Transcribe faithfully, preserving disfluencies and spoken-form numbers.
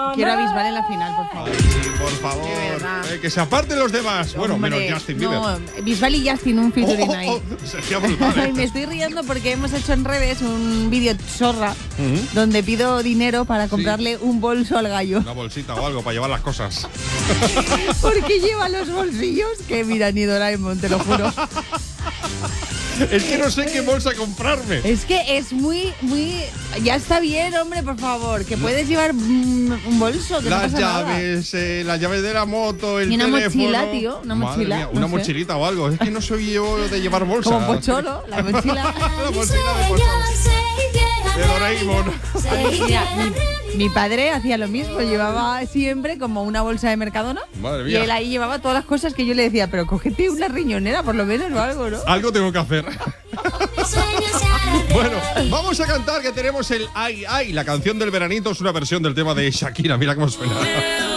quiero a Bisbal en la final, por favor. Ay, por favor. Eh, que se aparten los demás. Bueno, Hombre, menos Justin Bieber. No, Bisbal y Justin, un featuring Oh, ahí. oh, oh, sería brutal, ¿eh? Ay, me estoy riendo porque hemos hecho en redes un vídeo chorra Ujú. donde pido dinero para comprarle un bolso al gallo. Una bolsita o algo para llevar las cosas. Porque lleva los bolsillos que mira ni Doraemon, te lo juro. Es que no sé qué bolsa comprarme. Es que es muy, muy... Ya está bien, hombre, por favor, que puedes llevar mm, un bolso, que no Las pasa nada. llaves, eh, las llaves de la moto, el Y una teléfono. mochila, tío, una Madre mochila, mía, no una sé. mochilita o algo. Es que no soy yo de llevar bolsa. Como Pocholo, la mochila. La mochila de Pocholo. De Doraemon. Ay, mira, mi, mi padre hacía lo mismo, llevaba siempre como una bolsa de Mercadona. Madre Y mía. él ahí llevaba todas las cosas que yo le decía, pero cógete una riñonera por lo menos o algo, ¿no? Algo tengo que hacer. Bueno, vamos a cantar que tenemos el Ay Ay. La canción del veranito es una versión del tema de Shakira. Mira cómo suena.